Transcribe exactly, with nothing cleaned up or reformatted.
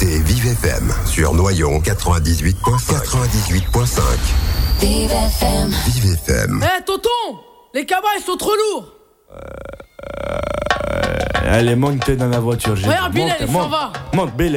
écoutez Vive F M sur Noyon quatre-vingt-dix-huit virgule cinq. quatre-vingt-dix-huit virgule cinq. Vive F M. Vive F M. Eh, hey, tonton, les cabas, ils sont trop lourds. Euh, allez, monte dans la voiture. Regarde, Bilal, il s'en va. Monte, Bilal.